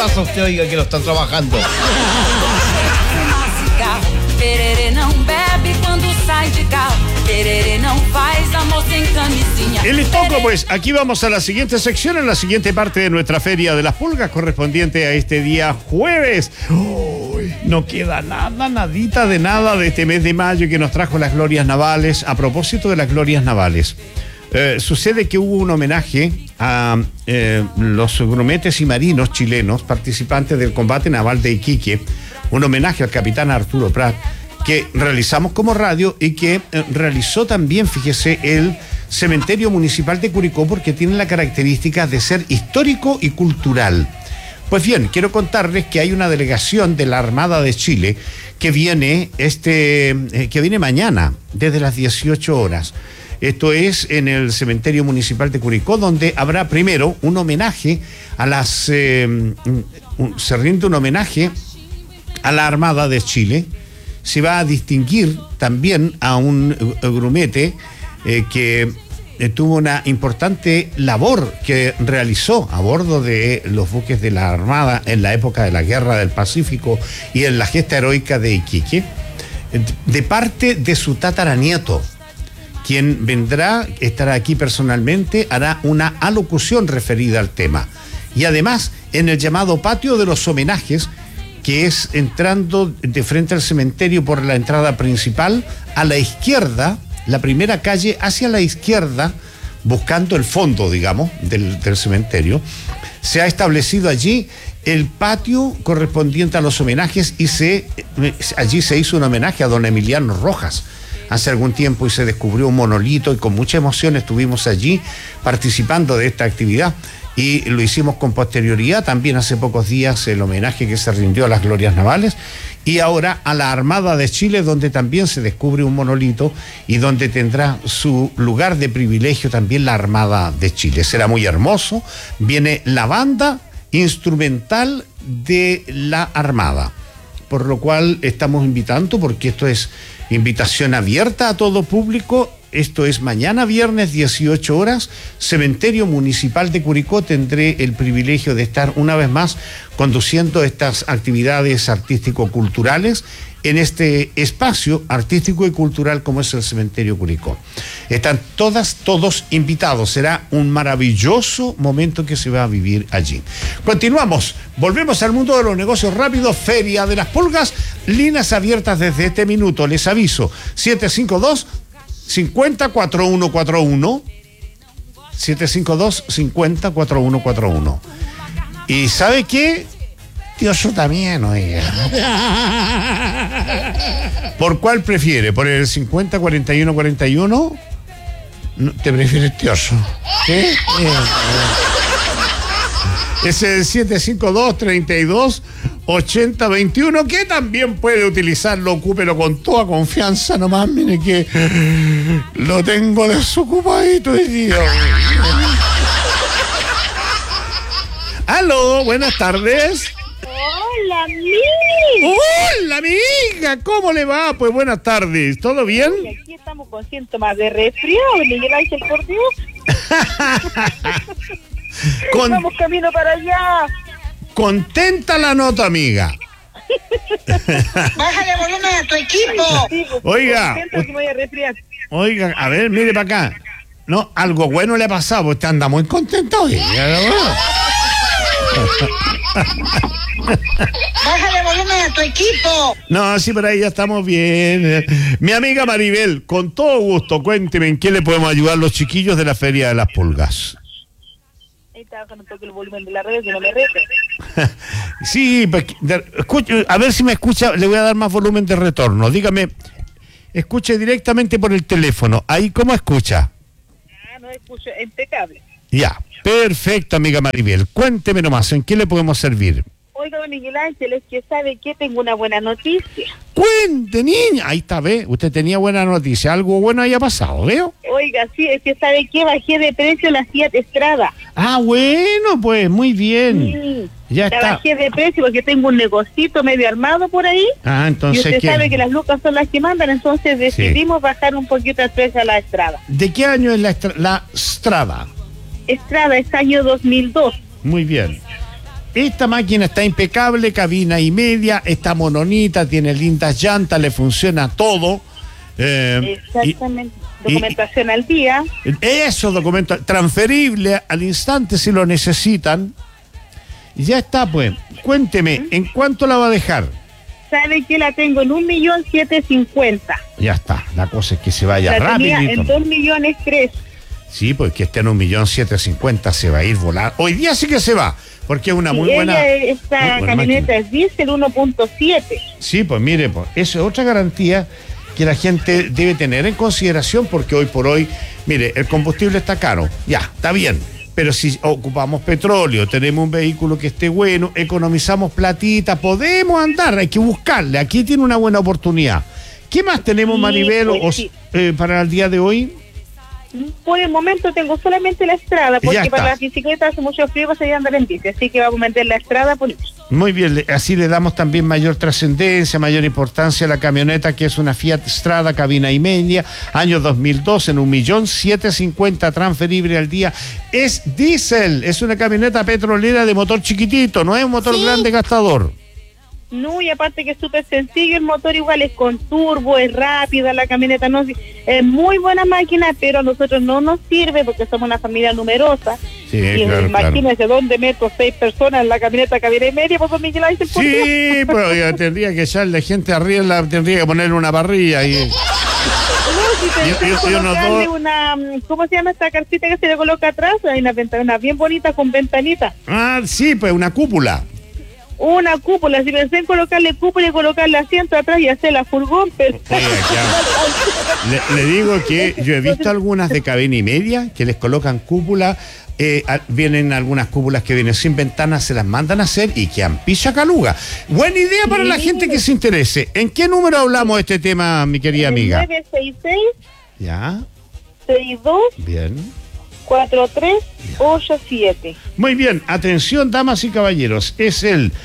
pasa a usted, oiga, que lo están trabajando? Y listo, pues aquí vamos a la siguiente sección, en la siguiente parte de nuestra Feria de las Pulgas, correspondiente a este día jueves. Uy, no queda nada, nadita de nada de este mes de mayo que nos trajo las glorias navales. A propósito de las glorias navales, sucede que hubo un homenaje a los grumetes y marinos chilenos participantes del combate naval de Iquique, un homenaje al capitán Arturo Prat, que realizamos como radio y que realizó también, fíjese, el Cementerio Municipal de Curicó, porque tiene la característica de ser histórico y cultural. Pues bien, quiero contarles que hay una delegación de la Armada de Chile que viene mañana, desde las 18 horas. Esto es en el Cementerio Municipal de Curicó, donde habrá primero un homenaje a las... se rinde un homenaje a la Armada de Chile. Se va a distinguir también a un grumete que tuvo una importante labor que realizó a bordo de los buques de la Armada en la época de la Guerra del Pacífico y en la gesta heroica de Iquique, de parte de su tataranieto, quien vendrá, estará aquí personalmente, hará una alocución referida al tema. Y además, en el llamado Patio de los Homenajes, que es entrando de frente al cementerio por la entrada principal, a la izquierda, la primera calle hacia la izquierda, buscando el fondo, digamos, del cementerio, se ha establecido allí el patio correspondiente a los homenajes y allí se hizo un homenaje a don Emiliano Rojas hace algún tiempo y se descubrió un monolito y con mucha emoción estuvimos allí participando de esta actividad. Y lo hicimos con posterioridad, también hace pocos días el homenaje que se rindió a las glorias navales y ahora a la Armada de Chile, donde también se descubre un monolito y donde tendrá su lugar de privilegio también la Armada de Chile. Será muy hermoso. Viene la banda instrumental de la Armada, por lo cual estamos invitando, porque esto es invitación abierta a todo público. Esto es mañana viernes 18 horas, Cementerio Municipal de Curicó. Tendré el privilegio de estar una vez más conduciendo estas actividades artístico-culturales en este espacio artístico y cultural como es el Cementerio Curicó. Están todos invitados. Será un maravilloso momento que se va a vivir allí. Continuamos, volvemos al mundo de los negocios rápidos, Feria de las Pulgas, líneas abiertas desde este minuto. Les aviso, 752-50-4141, 752-50-4141. ¿Y sabe qué? Tioso también, oiga. ¿Por cuál prefiere? ¿Por el 50-41-41? No, ¿te prefieres Tioso? ¿Qué? Es el 752-32-80-21, que también puede utilizarlo, ocúpelo con toda confianza nomás, mire que lo tengo desocupadito hoy día. Aló, buenas tardes. Hola, amiga. Hola, amiga, ¿cómo le va? Pues buenas tardes, ¿todo bien? Y aquí estamos con síntomas de resfriado, Miguel Ángel, por Dios. Vamos camino para allá. Contenta la nota, amiga. Bájale volumen a tu equipo. Oiga, Que me voy a resfriar. oiga, a ver, mire para acá. No, algo bueno le ha pasado, usted anda muy contento hoy. Bájale volumen a tu equipo. No, sí, por ahí ya estamos bien. Mi amiga Maribel, con todo gusto, cuénteme en qué le podemos ayudar los chiquillos de la Feria de las Pulgas. Ahí está bajando un poco el volumen de la radio, que no me rete. Sí, a ver si me escucha, le voy a dar más volumen de retorno. Dígame, escuche directamente por el teléfono. ¿Ahí cómo escucha? Ah, no escucho, impecable. Ya, perfecto, amiga Maribel. Cuénteme nomás, ¿en qué le podemos servir? Oiga, don Miguel Ángel, es que sabe que tengo una buena noticia. Cuente, niña. Ahí está, ve. Usted tenía buena noticia. Algo bueno haya pasado, ¿veo? Oiga, sí, es que sabe que bajé de precio la Fiat Strada. Ah, bueno, pues, muy bien. Sí, Ya la está. bajé de precio porque tengo un negocito medio armado por ahí. Ah, Y entonces, usted ¿qué? sabe que las lucas son las que mandan, entonces decidimos bajar un poquito el precio a la Strada. ¿De qué año es la Strada? Strada es año 2002. Muy bien. esta máquina está impecable, cabina y media, está mononita, tiene lindas llantas, le funciona todo. Exactamente. Documentación al día. Eso, documento transferible al instante si lo necesitan. Y ya está, pues. Cuénteme, ¿en cuánto la va a dejar? Sabe que la tengo en 1.750.000. Ya está, la cosa es que se vaya la rapidito. Tenía en 2.300.000. Sí, pues que esté en 1.750.000 se va a ir volar. Hoy día sí que se va, porque es una muy buena. Esta camioneta es diésel 1.7. Sí, pues mire, pues, eso es otra garantía que la gente debe tener en consideración, porque hoy por hoy, mire, el combustible está caro, ya, está bien. Pero si ocupamos petróleo, tenemos un vehículo que esté bueno, economizamos platita, podemos andar, hay que buscarle. Aquí tiene una buena oportunidad. ¿Qué más tenemos, Maribel, pues, para el día de hoy? Por el momento tengo solamente la Estrada, porque para las bicicletas hace mucho frío, se andar en bici, así que vamos a vender la Estrada por eso. Muy bien, así le damos también mayor trascendencia, mayor importancia a la camioneta, que es una Fiat Strada, cabina y media, año 2002, en 1.750.000, transferible al día. Es diésel, es una camioneta petrolera de motor chiquitito, no es un motor grande gastador. No, y aparte que es súper sencillo, el motor igual es con turbo, es rápida la camioneta, no es muy buena máquina, pero a nosotros no nos sirve porque somos una familia numerosa. Sí, y claro, imagínese dónde meto 6 personas en la camioneta cabina y media, pues me la dice el sí, pero ya tendría que echarle gente arriba, tendría que ponerle una parrilla y... una, ¿cómo se llama esta cartita que se le coloca atrás? Hay una ventana bien bonita con ventanita. Ah, sí, pues una cúpula. Una cúpula, si pensé en colocarle cúpula y colocarle asiento atrás y hacer la furgón, pero... le digo que yo he visto algunas de cabina y media que les colocan cúpula, vienen algunas cúpulas que vienen sin ventanas, se las mandan a hacer y quedan picha caluga. Buena idea para la gente que se interese. ¿En qué número hablamos de este tema, mi querida amiga? 966 ya 62 bien 4387. Muy bien, atención, damas y caballeros, es el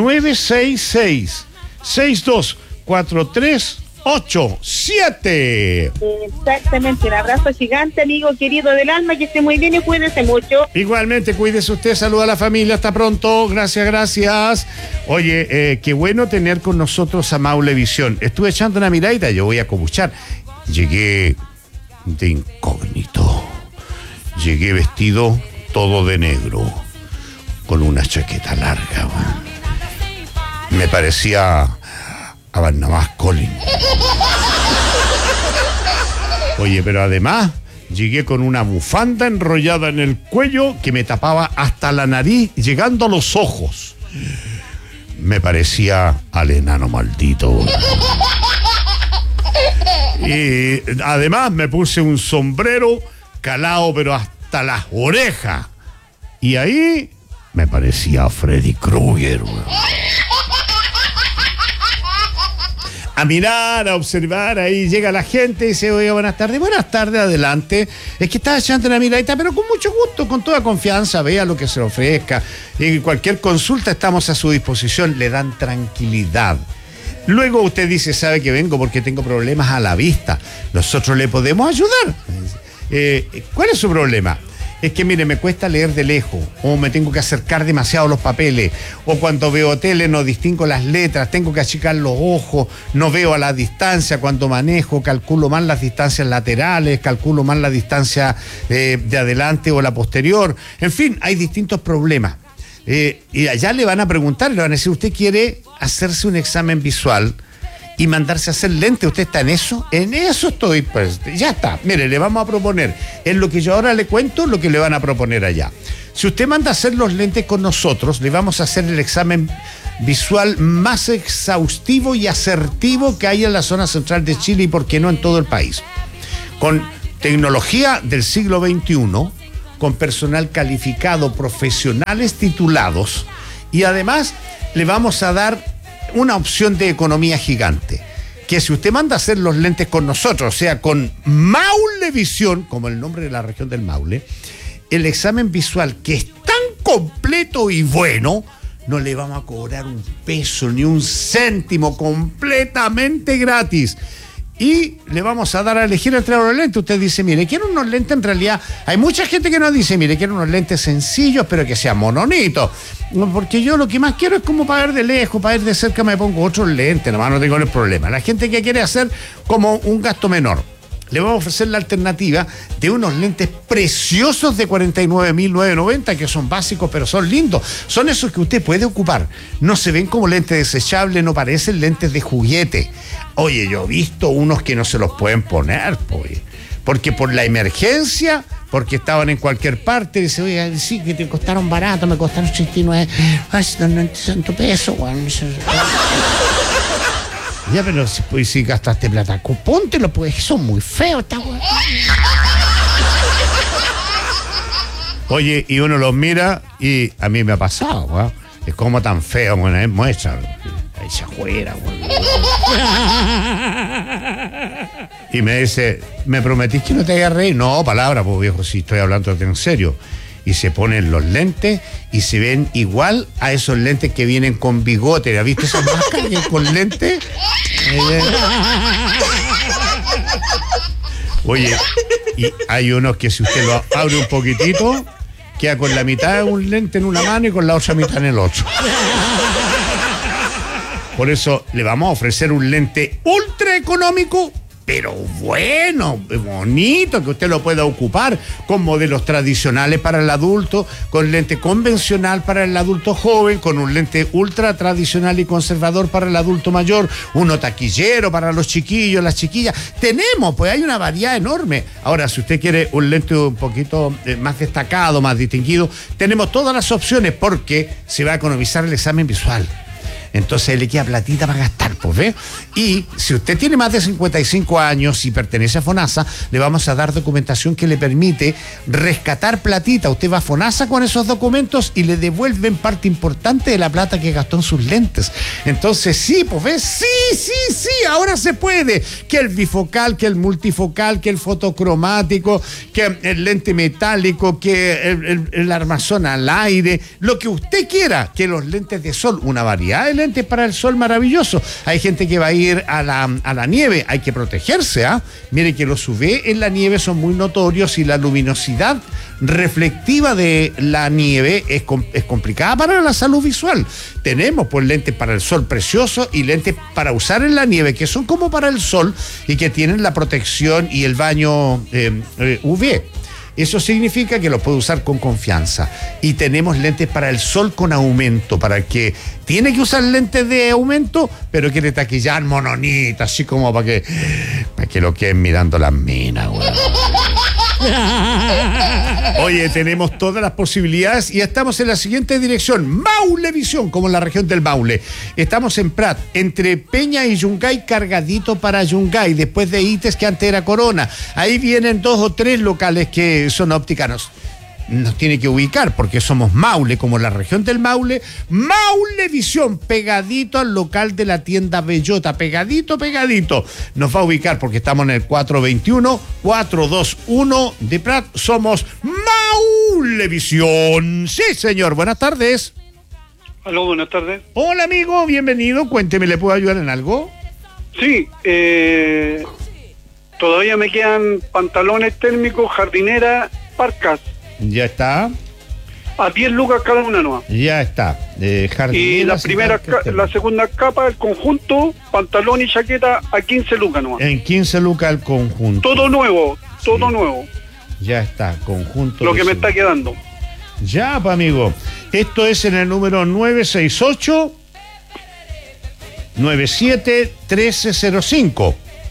966-624387. Exactamente, un abrazo gigante, amigo querido del alma, que esté muy bien y cuídese mucho. Igualmente, cuídese usted, saluda a la familia, hasta pronto, gracias. Oye, qué bueno tener con nosotros a Maulevisión. Estuve echando una miradita, yo voy a cobuchar. Llegué de incógnito. Llegué vestido todo de negro, con una chaqueta larga, man. Me parecía a Barnabás Collins. Oye, pero además llegué con una bufanda enrollada en el cuello que me tapaba hasta la nariz, llegando a los ojos. Me parecía al enano maldito. Y además me puse un sombrero calado, pero hasta las orejas. Y ahí me parecía a Freddy Krueger. A mirar, a observar, ahí llega la gente y dice, oiga, buenas tardes, adelante. Es que está echando una miradita, pero con mucho gusto, con toda confianza, vea lo que se le ofrezca. Y cualquier consulta estamos a su disposición, le dan tranquilidad. Luego usted dice, sabe que vengo porque tengo problemas a la vista. Nosotros le podemos ayudar. ¿Cuál es su problema? Es que, mire, me cuesta leer de lejos, o me tengo que acercar demasiado a los papeles, o cuando veo tele no distingo las letras, tengo que achicar los ojos, no veo a la distancia cuando manejo, calculo mal las distancias laterales, calculo mal la distancia de adelante o la posterior. En fin, hay distintos problemas. Y allá le van a preguntar, le van a decir, ¿usted quiere hacerse un examen visual y mandarse a hacer lente? ¿Usted está en eso? En eso estoy, pues ya está. Mire, le vamos a proponer, en lo que yo ahora le cuento, lo que le van a proponer allá. Si usted manda a hacer los lentes con nosotros, le vamos a hacer el examen visual más exhaustivo y asertivo que hay en la zona central de Chile y, por qué no, en todo el país. Con tecnología del siglo XXI, con personal calificado, profesionales titulados, y además le vamos a dar una opción de economía gigante, que si usted manda a hacer los lentes con nosotros, o sea, con Maulevisión, como el nombre de la región del Maule, el examen visual, que es tan completo y bueno, no le vamos a cobrar un peso ni un céntimo, completamente gratis. y le vamos a dar a elegir entre los lentes. Usted dice, mire, quiero unos lentes, en realidad hay mucha gente que nos dice, mire, quiero unos lentes sencillos, pero que sean mononitos, porque yo lo que más quiero es como para ver de lejos, para ver de cerca me pongo otros lentes, nomás no tengo el problema. La gente que quiere hacer como un gasto menor, le vamos a ofrecer la alternativa de unos lentes preciosos de 49.990, que son básicos, pero son lindos. Son esos que usted puede ocupar. No se ven como lentes desechables, no parecen lentes de juguete. Oye, yo he visto unos que no se los pueden poner, pues, porque por la emergencia, porque estaban en cualquier parte, dice, oye, sí, que te costaron barato, me costaron 89, ay, tanto peso, bueno. Ya, pero si gastaste plata, póntelo, pues son muy feos, está bueno. Oye, y uno los mira y a mí me ha pasado, ¿no? Es como tan feo, bueno, muestra. Ahí se afuera, güey. Y me dice, ¿me prometís que no te hagas reír? No, palabra, pues viejo, si estoy hablando en serio. Y se ponen los lentes y se ven igual a esos lentes que vienen con bigote. ¿Has visto esas máscaras que con lentes? Oye, y hay unos que si usted lo abre un poquitito, queda con la mitad de un lente en una mano y con la otra mitad en el otro. Por eso le vamos a ofrecer un lente ultra económico, pero bueno, bonito, que usted lo pueda ocupar con modelos tradicionales para el adulto, con lente convencional para el adulto joven, con un lente ultra tradicional y conservador para el adulto mayor, uno taquillero para los chiquillos, las chiquillas. Tenemos, pues hay una variedad enorme. Ahora, si usted quiere un lente un poquito más destacado, más distinguido, tenemos todas las opciones porque se va a economizar el examen visual. Entonces le queda platita para gastar, pues, ¿ve? Y si usted tiene más de 55 años y pertenece a FONASA, le vamos a dar documentación que le permite rescatar platita. Usted va a FONASA con esos documentos y le devuelven parte importante de la plata que gastó en sus lentes. Entonces, sí, pues, ¿ve? Sí, ahora se puede. Que el bifocal, que el multifocal, que el fotocromático, que el lente metálico, que el armazón al aire, lo que usted quiera, que los lentes de sol, una variedad de lentes para el sol maravilloso. Hay gente que va a ir a la nieve, hay que protegerse, ¿ah? Mire que los UV en la nieve son muy notorios y la luminosidad reflectiva de la nieve es complicada para la salud visual. Tenemos pues lentes para el sol preciosos y lentes para usar en la nieve que son como para el sol y que tienen la protección y el baño UV. Eso significa que lo puede usar con confianza. Y tenemos lentes para el sol con aumento, para el que tiene que usar lentes de aumento, pero quiere taquillar mononita, así como para que lo queden mirando las minas, güey. Oye, tenemos todas las posibilidades y estamos en la siguiente dirección: Maulevisión, como en la región del Maule. Estamos en Prat, entre Peña y Yungay, cargadito para Yungay, después de Ites, que antes era Corona. Ahí vienen 2 o 3 locales que son ópticas. Nos tiene que ubicar porque somos Maule, como la región del Maule. Maulevisión, pegadito al local de la tienda Bellota, pegadito. Nos va a ubicar porque estamos en el 421 de Prat. Somos Maulevisión. Sí, señor, buenas tardes. Aló, buenas tardes. Hola, amigo, bienvenido. Cuénteme, ¿le puedo ayudar en algo? Sí, todavía me quedan pantalones térmicos, jardinera, parcas. Ya está. A 10 lucas cada una nueva. Ya está. Y la segunda capa, el conjunto, pantalón y chaqueta a 15 lucas nueva. En 15 lucas el conjunto. Todo nuevo, todo sí. nuevo. Ya está, conjunto. Lo que me está quedando. Ya, pues, amigo. Esto es en el número 968 97 1305.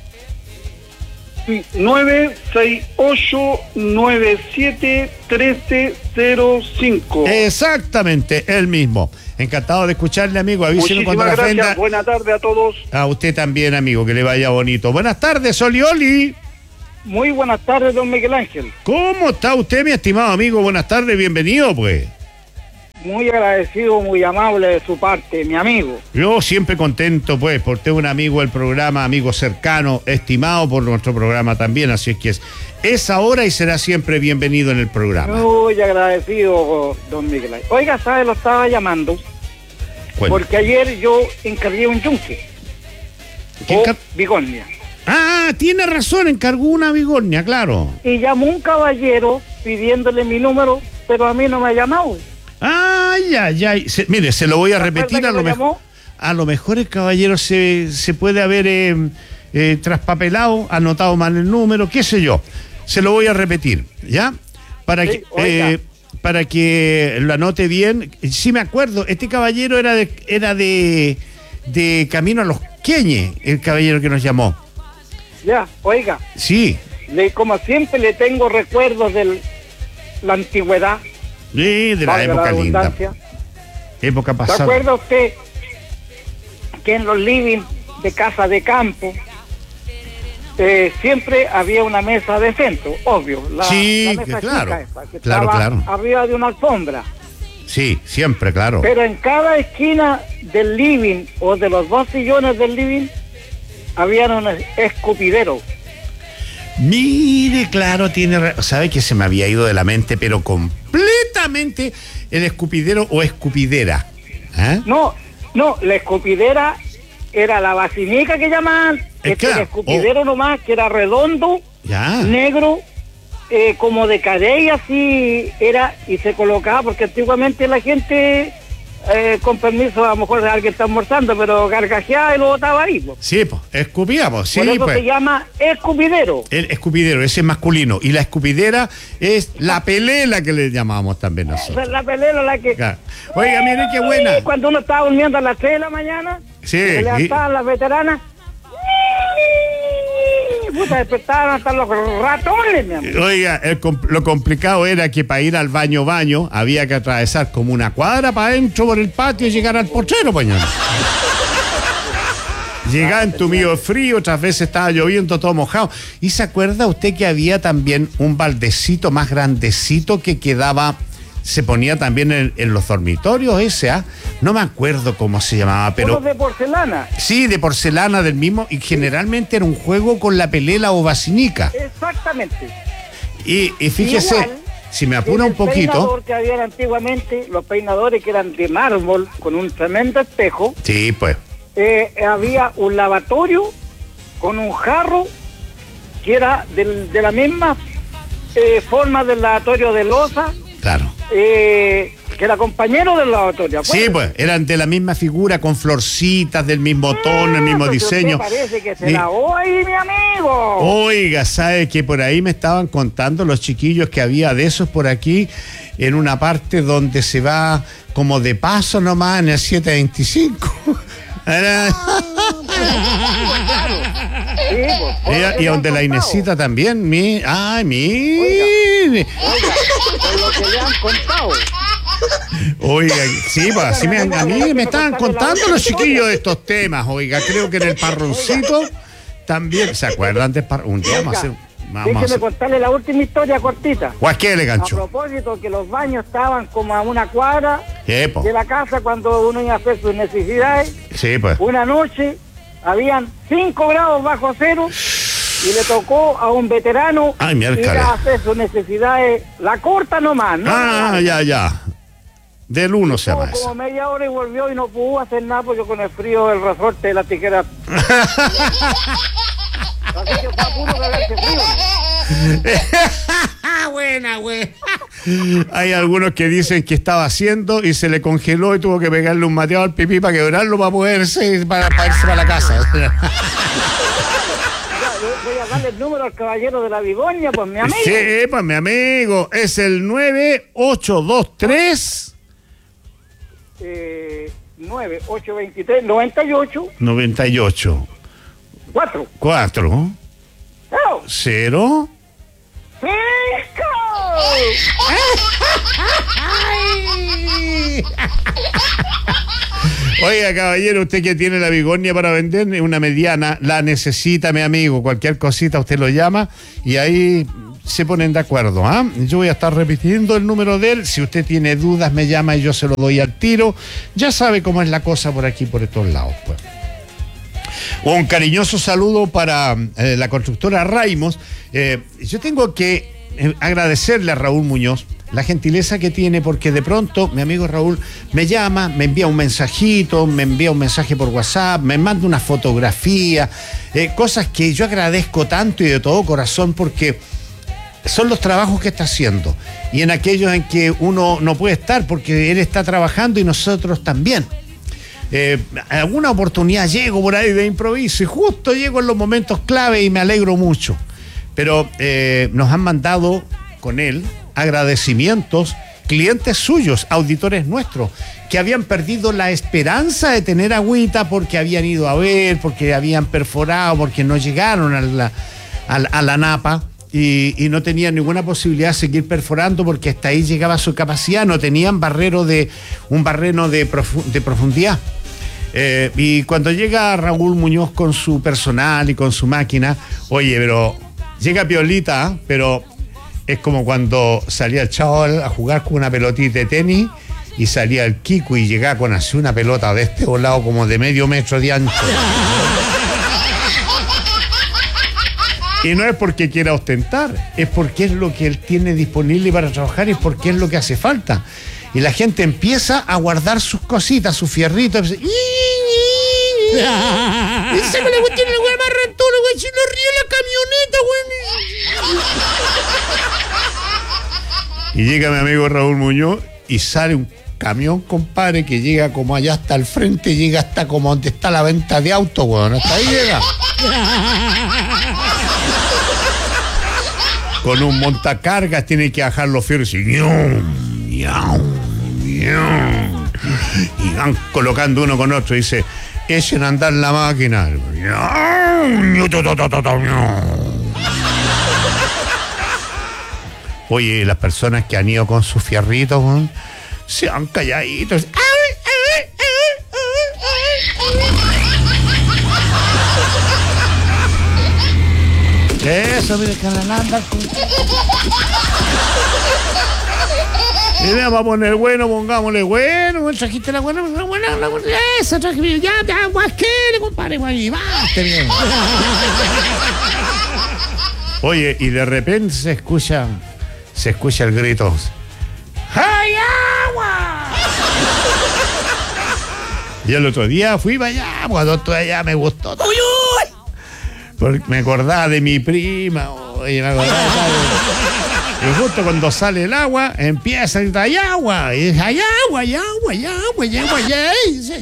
968-97-1305. Exactamente, el mismo. Encantado de escucharle, amigo. Avíseme cuando la gracias. Buenas tardes a todos. A usted también, amigo, que le vaya bonito. Buenas tardes, Olioli. Muy buenas tardes, don Miguel Ángel. ¿Cómo está usted, mi estimado amigo? Buenas tardes, bienvenido, pues. Muy agradecido, muy amable de su parte, mi amigo. Yo siempre contento, pues, por tener un amigo del programa, amigo cercano, estimado por nuestro programa también, así es que es ahora y será siempre bienvenido en el programa. Muy agradecido, don Miguel Ángel. Oiga, ¿sabe? Lo estaba llamando porque ayer yo encargué un yunque. Bigonia. Ah, Ah, tiene razón, encargó una bigornia, claro. Y llamó un caballero pidiéndole mi número, pero a mí no me ha llamado. Ah, ya. Mire, se lo voy a repetir ¿Recuerda a que lo lo mejor. llamó? A lo mejor el caballero se puede haber traspapelado, anotado mal el número, qué sé yo. Se lo voy a repetir, ¿ya? Sí, oiga. Para que lo anote bien. Sí me acuerdo, este caballero era de Camino a los Queñes, el caballero que nos llamó. Ya, oiga, Sí. como siempre le tengo recuerdos de la antigüedad. Sí, de la valga época linda. redundancia. Época ¿Se pasada. acuerda usted que en los living de casa de campo siempre había una mesa de centro, obvio? Sí, la mesa que claro. chica esa, que Claro, estaba claro. arriba de una alfombra. Sí, siempre, claro. Pero en cada esquina del living o de los 2 sillones del living había un escupidero. Mire, claro, sabe que se me había ido de la mente, pero completamente el escupidero o escupidera. ¿Eh? No, la escupidera era la vacinica que llamaban, el claro, escupidero nomás, que era redondo, Ya. negro, como de cadey, así era, y se colocaba, porque antiguamente la gente, con permiso, a lo mejor alguien está almorzando, pero gargajeaba y lo botaba ahí, pues. Sí, pues, escupíamos, sí, Por eso pues. se llama escupidero. El escupidero, ese es masculino. Y la escupidera es la pelela que le llamábamos también Esa nosotros. es la pelea la que... Claro. Oiga, mire qué buena. Cuando uno estaba durmiendo a las 3 de la mañana, Sí, se levantaban las veteranas, puta, despertaban hasta los ratones, mi amor. Oiga, lo complicado era que para ir al baño había que atravesar como una cuadra para adentro por el patio y llegar al potrero, pañón. Llegaba entumido de frío, otras veces estaba lloviendo, todo mojado. ¿Y se acuerda usted que había también un baldecito más grandecito que quedaba, se ponía también en los dormitorios ese, ¿ah? No me acuerdo cómo se llamaba, pero... Unos de porcelana. Sí, de porcelana del mismo, y generalmente era un juego con la pelela o vacinica. Exactamente. Y fíjese, Igual, si me apura en un el poquito... peinador que había antiguamente, los peinadores que eran de mármol, con un tremendo espejo, Sí, pues. había un lavatorio con un jarro que era de la misma forma del lavatorio de loza, Claro. que era compañero del lavatorio. Sí, pues, eran de la misma figura, con florcitas, del mismo tono, el mismo diseño. Parece que se Y- lavó ahí, mi amigo. Oiga, ¿sabe que por ahí me estaban contando los chiquillos que había de esos por aquí, en una parte donde se va como de paso nomás, en el 725? Sí, pues, Y donde la Inesita también, mire. por lo que le han contado. Oiga, sí, pues así a mí me estaban contando los chiquillos de estos temas. Oiga, creo que en el Parroncito también, ¿se acuerdan de un día vamos a hacer? Déjeme contarle la última historia cortita. ¿Qué le A gancho? propósito, que los baños estaban como a una cuadra Sí, pues. de la casa cuando uno iba a hacer sus necesidades. Sí, pues. Una noche habían 5 grados bajo cero y le tocó a un veterano Ay, ir miércoles. a hacer sus necesidades, la corta nomás, ¿no? Ah, ya. Del 1 se llama Estuvo como eso. media hora y volvió y no pudo hacer nada porque con el frío del resorte de la tijera. Así que fue a puro cagarse frío. Buena. Hay algunos que dicen que estaba haciendo y se le congeló y tuvo que pegarle un mateado al pipí para quebrarlo para poderse para irse para la casa. Ya, voy a darle el número al caballero de la Bigoña, pues mi amigo. Sí, pues mi amigo, es el 9823 9823 98 98 4. 4 ¡Chao! 0. ¡Fisco! Oiga, caballero, usted que tiene la Bigonia para vender, una mediana, la necesita, mi amigo. Cualquier cosita usted lo llama y ahí se ponen de acuerdo. ¿Ah? Yo voy a estar repitiendo el número de él. Si usted tiene dudas, me llama y yo se lo doy al tiro. Ya sabe cómo es la cosa por aquí, por estos lados, pues. Un cariñoso saludo para la constructora Raimos. Yo tengo que agradecerle a Raúl Muñoz, la gentileza que tiene, porque de pronto mi amigo Raúl me llama, me envía un mensajito, me envía un mensaje por WhatsApp, me manda una fotografía, cosas que yo agradezco tanto y de todo corazón, porque son los trabajos que está haciendo, y en aquellos en que uno no puede estar porque él está trabajando y nosotros también. Alguna oportunidad llego por ahí de improviso y justo llego en los momentos clave y me alegro mucho. Pero nos han mandado con él agradecimientos clientes suyos, auditores nuestros, que habían perdido la esperanza de tener agüita porque habían ido a ver, porque habían perforado, porque no llegaron a la napa. Y no tenían ninguna posibilidad de seguir perforando porque hasta ahí llegaba su capacidad, no tenían un barreno de profundidad. Y cuando llega Raúl Muñoz con su personal y con su máquina, oye, pero llega piolita, pero es como cuando salía el chaval a jugar con una pelotita de tenis y salía el Kiko y llegaba con así una pelota de este volado como de medio metro de ancho. Y no es porque quiera ostentar, es porque es lo que él tiene disponible para trabajar y porque es lo que hace falta. Y la gente empieza a guardar sus cositas, sus fierritos. Y se me le tiene el güey más rentolo, güey, si no ríe la camioneta, güey. Y llega mi amigo Raúl Muñoz y sale un camión, compadre, que llega como allá hasta el frente, llega hasta como donde está la venta de auto, güey. Hasta ahí llega. Con un montacargas tiene que bajar los fierros y van colocando uno con otro y dice, echen a andar la máquina. Oye, las personas que han ido con sus fierritos, se han calladitos. Eso, mire, que anda. Y vamos a poner bueno, pongámosle bueno, trajiste la buena, eso, trajiste, ya, más que le compadre, y basta bien. Oye, y de repente se escucha el grito. ¡Hay agua! Y el otro día fui para allá, cuando estoy allá me gustó. ¡Uy! Porque me acordaba de mi prima, oye, me acordaba de... Y justo cuando sale el agua, empieza a gritar, ¡hay agua! Y dice, ¡hay agua, hay agua, hay agua, hay agua, hay agua! Y dice,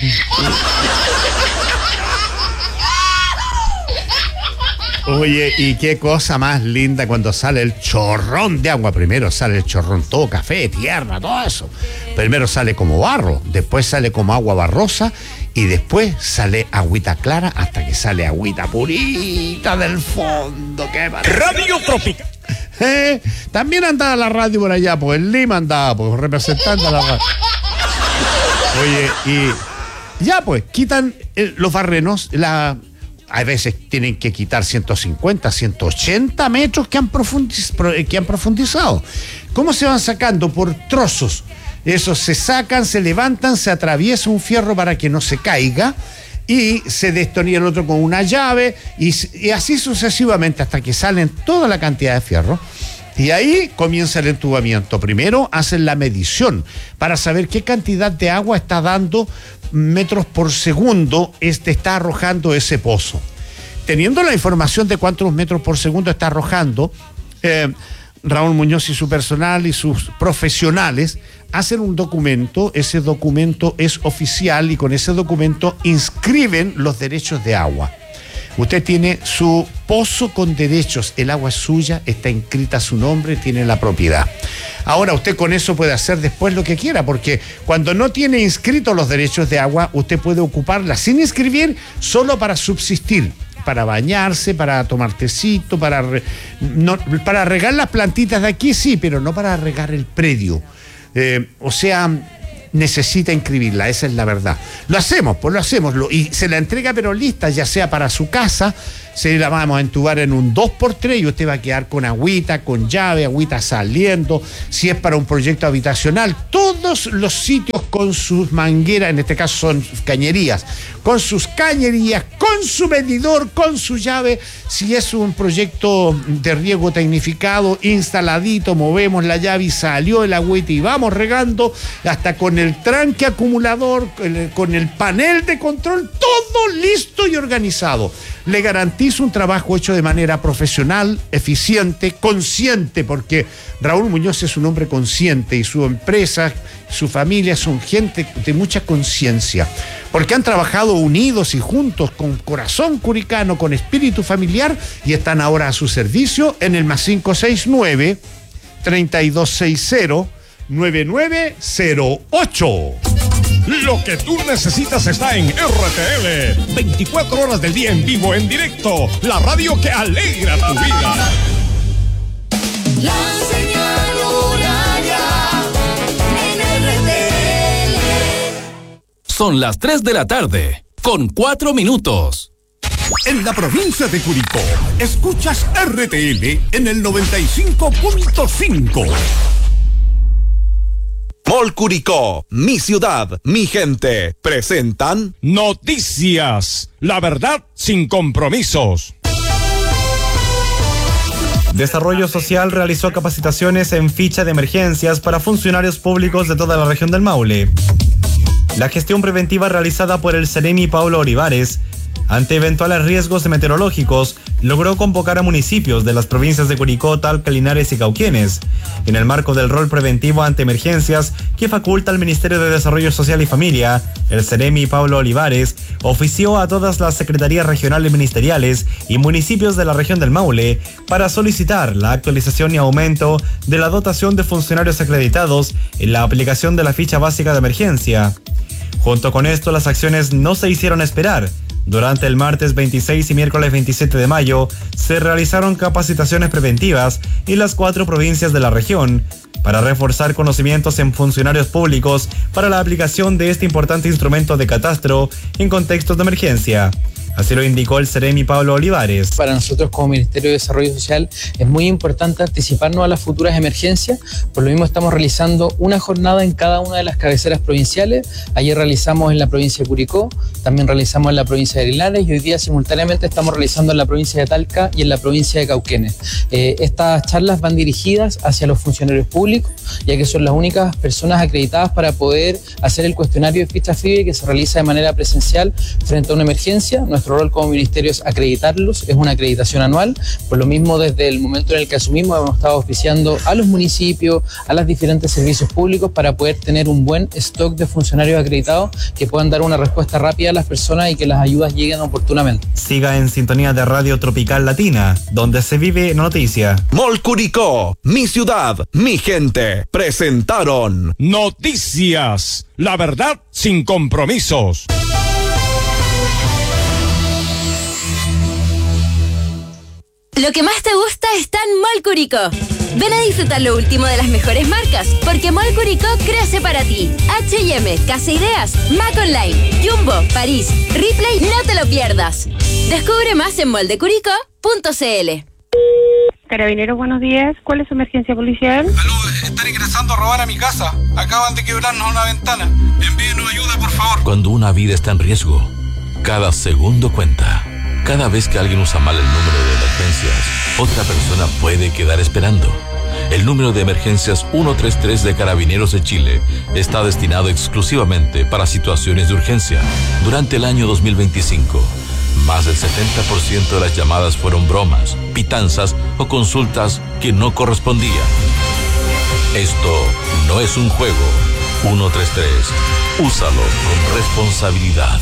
oye, y qué cosa más linda cuando sale el chorrón de agua. Primero sale el chorrón, todo café, tierra, todo eso. Primero sale como barro, después sale como agua barrosa y después sale agüita clara hasta que sale agüita purita del fondo. ¡Qué maravilla! Radio Trópica. También andaba la radio por allá, pues el Lima andaba, pues representando a la radio. Oye, y ya pues, quitan los barrenos, a veces tienen que quitar 150, 180 metros que han profundizado. ¿Cómo se van sacando? Por trozos. Esos se sacan, se levantan, se atraviesa un fierro para que no se caiga y se destornilla el otro con una llave y así sucesivamente hasta que salen toda la cantidad de fierro. Y ahí comienza el entubamiento. Primero hacen la medición para saber qué cantidad de agua está dando metros por segundo está arrojando ese pozo. Teniendo la información de cuántos metros por segundo está arrojando, Raúl Muñoz y su personal y sus profesionales hacen un documento. Ese documento es oficial y con ese documento inscriben los derechos de agua. Usted tiene su pozo con derechos, el agua es suya, está inscrita su nombre, tiene la propiedad. Ahora usted con eso puede hacer después lo que quiera, porque cuando no tiene inscritos los derechos de agua, usted puede ocuparla sin inscribir solo para subsistir, para bañarse, para tomar tecito, para regar las plantitas de aquí, sí, pero no para regar el predio. O sea, necesita inscribirla, esa es la verdad. Lo hacemos, y se la entrega pero lista, ya sea para su casa, se la vamos a entubar en un 2x3 y usted va a quedar con agüita, con llave, agüita saliendo. Si es para un proyecto habitacional, todos los sitios con sus mangueras, en este caso son cañerías, con sus cañerías, con su medidor, con su llave. Si es un proyecto de riego tecnificado, instaladito, movemos la llave y salió el agüita y vamos regando, hasta con el tranque acumulador, con el panel de control, todo listo y organizado. Le garantizo un trabajo hecho de manera profesional, eficiente, consciente, porque Raúl Muñoz es un hombre consciente y su empresa, su familia son gente de mucha conciencia, porque han trabajado unidos y juntos, con corazón curicano, con espíritu familiar, y están ahora a su servicio en el +569 3260 9908. Lo que tú necesitas está en RTL. 24 horas del día en vivo, en directo. La radio que alegra tu vida. La señal horaria en RTL. Son las 3 de la tarde, con 4 minutos. En la provincia de Curicó, escuchas RTL en el 95.5. Mall Curicó, mi ciudad, mi gente, presentan Noticias, la verdad sin compromisos. Desarrollo Social realizó capacitaciones en ficha de emergencias para funcionarios públicos de toda la región del Maule. La gestión preventiva realizada por el Ceremi Pablo Olivares ante eventuales riesgos meteorológicos logró convocar a municipios de las provincias de Curicó, Talca, Linares y Cauquenes, en el marco del rol preventivo ante emergencias que faculta el Ministerio de Desarrollo Social y Familia. El Ceremi Pablo Olivares ofició a todas las secretarías regionales ministeriales y municipios de la región del Maule para solicitar la actualización y aumento de la dotación de funcionarios acreditados en la aplicación de la ficha básica de emergencia. Junto con esto, las acciones no se hicieron esperar. Durante el martes 26 y miércoles 27 de mayo se realizaron capacitaciones preventivas en las 4 provincias de la región para reforzar conocimientos en funcionarios públicos para la aplicación de este importante instrumento de catastro en contextos de emergencia. Así lo indicó el Ceremi Pablo Olivares. Para nosotros como Ministerio de Desarrollo Social es muy importante anticiparnos a las futuras emergencias. Por lo mismo estamos realizando una jornada en cada una de las cabeceras provinciales. Ayer realizamos en la provincia de Curicó, también realizamos en la provincia de Linares y hoy día simultáneamente estamos realizando en la provincia de Talca y en la provincia de Cauquenes. Estas charlas van dirigidas hacia los funcionarios públicos, ya que son las únicas personas acreditadas para poder hacer el cuestionario de ficha FIBE que se realiza de manera presencial frente a una emergencia. Nuestro rol como ministerio es acreditarlos, es una acreditación anual. Por lo mismo, desde el momento en el que asumimos, hemos estado oficiando a los municipios, a los diferentes servicios públicos para poder tener un buen stock de funcionarios acreditados que puedan dar una respuesta rápida a las personas y que las ayudas lleguen oportunamente. Siga en sintonía de Radio Tropical Latina, donde se vive noticia. Mall Curicó, mi ciudad, mi gente, presentaron Noticias, la verdad sin compromisos. Lo que más te gusta está en Mall Curicó. Ven a disfrutar lo último de las mejores marcas, porque Mall Curicó crece para ti. H&M, Casa Ideas, Mac Online, Jumbo, París, Ripley, no te lo pierdas. Descubre más en moldecuricó.cl. Carabineros, buenos días. ¿Cuál es su emergencia policial? Aló, están ingresando a robar a mi casa. Acaban de quebrarnos una ventana. Envíenos ayuda, por favor. Cuando una vida está en riesgo, cada segundo cuenta. Cada vez que alguien usa mal el número de emergencias, otra persona puede quedar esperando. El número de emergencias 133 de Carabineros de Chile está destinado exclusivamente para situaciones de urgencia. Durante el año 2025, más del 70% de las llamadas fueron bromas, pitanzas o consultas que no correspondían. Esto no es un juego. 133. Úsalo con responsabilidad.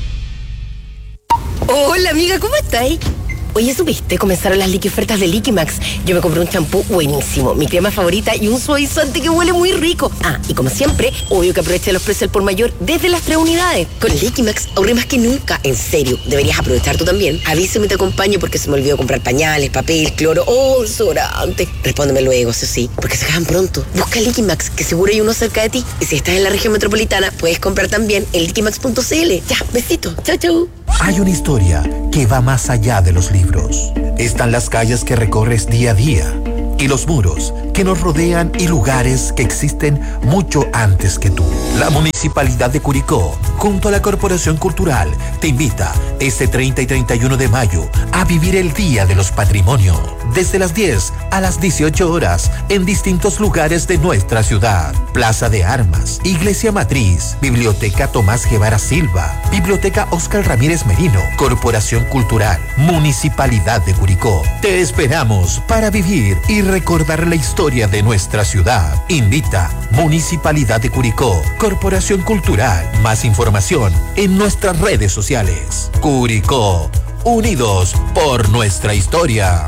Hola amiga, ¿cómo estáis? Oye, ¿supiste? Comenzaron las liqui ofertas de Liquimax. Yo me compré un champú buenísimo, mi crema favorita y un suavizante que huele muy rico. Ah, y como siempre, obvio que aproveché los precios al por mayor desde las 3 unidades. Con Liquimax ahorré más que nunca. En serio, deberías aprovechar tú también. Avísame y te acompaño porque se me olvidó comprar pañales, papel, cloro, desodorante. Respóndeme luego, eso sí, porque se acaban pronto. Busca Liquimax, que seguro hay uno cerca de ti. Y si estás en la región metropolitana, puedes comprar también en liquimax.cl. Ya, besito. Chau, chau. Hay una historia que va más allá de los libros. Están las calles que recorres día a día y los muros que nos rodean y lugares que existen mucho antes que tú. La Municipalidad de Curicó, junto a la Corporación Cultural, te invita este 30 y 31 de mayo a vivir el Día de los Patrimonios, desde las 10 a las 18 horas en distintos lugares de nuestra ciudad. Plaza de Armas, Iglesia Matriz, Biblioteca Tomás Guevara Silva, Biblioteca Óscar Ramírez Merino, Corporación Cultural, Municipalidad de Curicó. Te esperamos para vivir y recordar la historia de nuestra ciudad. Invita Municipalidad de Curicó, Corporación Cultural. Más información en nuestras redes sociales. Curicó, unidos por nuestra historia.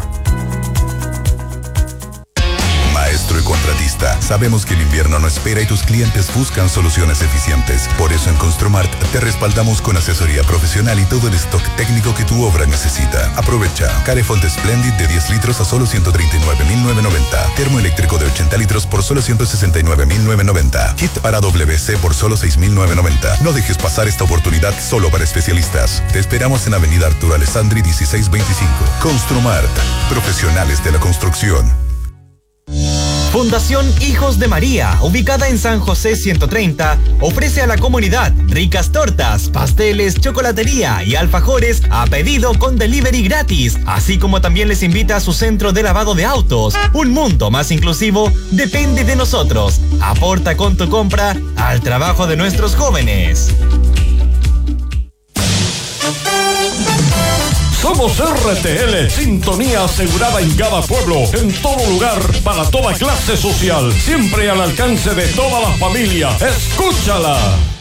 Maestro y contratista, sabemos que el invierno no espera y tus clientes buscan soluciones eficientes. Por eso en Construmart te respaldamos con asesoría profesional y todo el stock técnico que tu obra necesita. Aprovecha Carefont Splendid de 10 litros a solo 139.990. Termoeléctrico de 80 litros por solo 169.990. Kit para WC por solo 6.990. No dejes pasar esta oportunidad solo para especialistas. Te esperamos en Avenida Arturo Alessandri 1625. Construmart, profesionales de la construcción. Fundación Hijos de María, ubicada en San José 130, ofrece a la comunidad ricas tortas, pasteles, chocolatería y alfajores a pedido con delivery gratis, así como también les invita a su centro de lavado de autos. Un mundo más inclusivo depende de nosotros. Aporta con tu compra al trabajo de nuestros jóvenes. Somos RTL, sintonía asegurada en cada pueblo, en todo lugar, para toda clase social, siempre al alcance de toda la familia. ¡Escúchala!